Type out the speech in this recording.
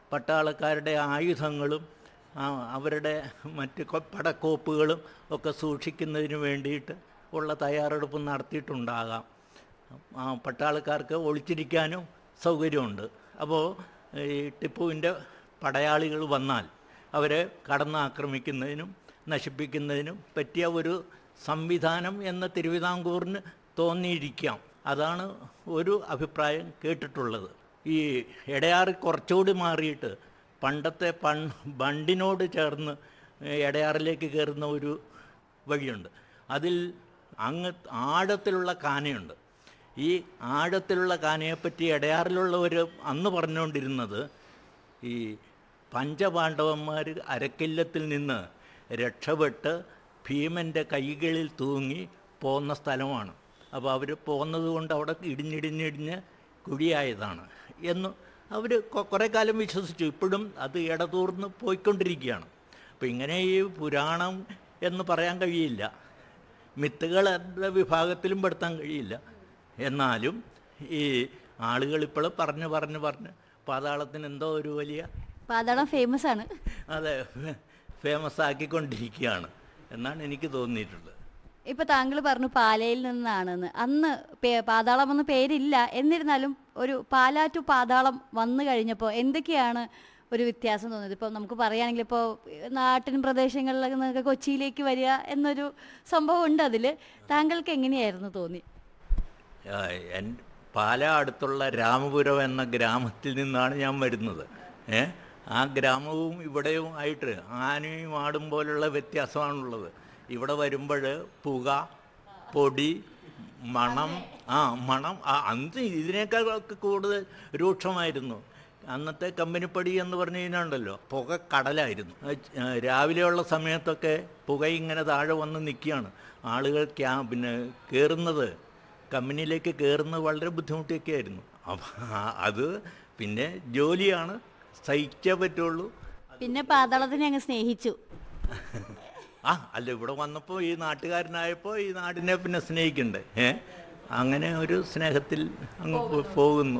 പട്ടാളക്കാരുടെ ആയുധങ്ങളും അവരുടെ മറ്റ് പടക്കോപ്പുകളും ഒക്കെ സൂക്ഷിക്കുന്നതിന് വേണ്ടിയിട്ട് ഉള്ള തയ്യാറെടുപ്പ് നടത്തിയിട്ടുണ്ടാകാം. പട്ടാളക്കാർക്ക് ഒളിച്ചിരിക്കാനും സൗകര്യമുണ്ട്. അപ്പോൾ ഈ ടിപ്പുവിൻ്റെ പടയാളികൾ വന്നാൽ അവരെ കടന്നാക്രമിക്കുന്നതിനും നശിപ്പിക്കുന്നതിനും പറ്റിയ ഒരു സംവിധാനം എന്ന് തിരുവിതാംകൂറിന് തോന്നിയിരിക്കാം. അതാണ് ഒരു അഭിപ്രായം കേട്ടിട്ടുള്ളത്. ഈ എടയാറ് കുറച്ചുകൂടി മാറിയിട്ട് പണ്ടത്തെ ബണ്ടിനോട് ചേർന്ന് എടയാറിലേക്ക് കയറുന്ന ഒരു വഴിയുണ്ട്. അതിൽ അങ്ങ് ആഴത്തിലുള്ള കാനയുണ്ട്. ഈ ആഴത്തിലുള്ള കാനയെപ്പറ്റി എടയാറിലുള്ളവർ അന്ന് പറഞ്ഞുകൊണ്ടിരുന്നത് ഈ പഞ്ചപാണ്ഡവന്മാർ അരക്കില്ലത്തിൽ നിന്ന് രക്ഷപ്പെട്ട് ഭീമൻ്റെ കൈകളിൽ തൂങ്ങി പോകുന്ന സ്ഥലമാണ്. അപ്പോൾ അവർ പോകുന്നത് കൊണ്ട് അവിടെ ഇടിഞ്ഞിടിഞ്ഞിടിഞ്ഞ് കുഴിയായതാണ് എന്ന് അവർ കുറേ കാലം വിശ്വസിച്ചു. ഇപ്പോഴും അത് ഇടതൂർന്ന് പോയിക്കൊണ്ടിരിക്കുകയാണ്. അപ്പോൾ ഇങ്ങനെ ഈ പുരാണം എന്ന് പറയാൻ കഴിയില്ല, മിത്തുകളുടെ വിഭാഗത്തിലും പെടുത്താൻ കഴിയില്ല. എന്നാലും ഈ ആളുകൾ ഇപ്പോൾ പറഞ്ഞ് പാതാളത്തിന് എന്തോ ഒരു വലിയ പാതാളം ഫേമസ് ആണ്. അതെ, ഫേമസ് ആക്കിക്കൊണ്ടിരിക്കുകയാണ് എന്നാണ് എനിക്ക് തോന്നിയിട്ടുള്ളത്. ഇപ്പൊ താങ്കൾ പറഞ്ഞു പാലയിൽ നിന്നാണെന്ന്. അന്ന് പാതാളം എന്ന പേരില്ല, എന്നിരുന്നാലും ഒരു പാലാ ടു പാതാളം വന്നു കഴിഞ്ഞപ്പോൾ എന്തൊക്കെയാണ് ഒരു വ്യത്യാസം തോന്നിയത്? ഇപ്പോൾ നമുക്ക് പറയുകയാണെങ്കിൽ ഇപ്പോൾ നാട്ടിൻ പ്രദേശങ്ങളിൽ നിന്നൊക്കെ കൊച്ചിയിലേക്ക് വരിക എന്നൊരു സംഭവം ഉണ്ട്. അതിൽ താങ്കൾക്ക് എങ്ങനെയായിരുന്നു തോന്നി? പാലാ അടുത്തുള്ള രാമപുരം എന്ന ഗ്രാമത്തിൽ നിന്നാണ് ഞാൻ വരുന്നത്. ആ ഗ്രാമവും ഇവിടെയും ആയിട്ട് ആനയും ആടും പോലുള്ള വ്യത്യാസമാണുള്ളത്. ഇവിടെ വരുമ്പോൾ പുക, പൊടി, മണം അന്ന് ഇതിനേക്കാളൊക്കെ കൂടുതൽ രൂക്ഷമായിരുന്നു. അന്നത്തെ കമ്പനിപ്പടി എന്ന് പറഞ്ഞു കഴിഞ്ഞാൽ പുക കടലായിരുന്നു. രാവിലെയുള്ള സമയത്തൊക്കെ പുക ഇങ്ങനെ താഴെ വന്ന് നിൽക്കുകയാണ്. ആളുകൾ കയറുന്നത്, കമ്പനിയിലേക്ക് കയറുന്നത് വളരെ ബുദ്ധിമുട്ടൊക്കെ ആയിരുന്നു. അപ്പം അത് പിന്നെ ജോലിയാണ്, സഹിച്ചേ പറ്റുള്ളൂ. പിന്നെ പാതാളത്തിനെ അങ്ങ് സ്നേഹിച്ചു. അല്ല, ഇവിടെ വന്നപ്പോൾ ഈ നാട്ടുകാരനായപ്പോൾ ഈ നാടിനെ പിന്നെ സ്നേഹിക്കണ്ടേ. അങ്ങനെ ഒരു സ്നേഹത്തിൽ അങ്ങ് പോകുന്നു.